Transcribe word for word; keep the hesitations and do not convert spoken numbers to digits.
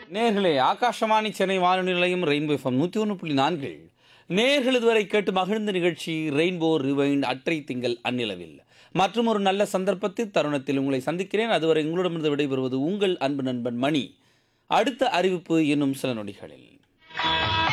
நேர்களே ஆகாஷவாணி சென்னை வானொலி நிலையம் ரெயின்போ எஃப்எம் நூற்றி ஒன்று புள்ளி நான்கில் நேர்கள் இதுவரை கேட்டு மகிழ்ந்த நிகழ்ச்சி ரெயின்போ ரிவைண்ட் அற்றை திங்கள் அந்நிலவில் மற்றும் ஒரு நல்ல சந்தர்ப்பத்தில் தருணத்தில் உங்களை சந்திக்கிறேன். அதுவரை உங்களிடமிருந்து விடைபெறுவது உங்கள் அன்பு நண்பன் மணி. அடுத்த அறிவிப்பு இன்னும் சில நொடிகளில்.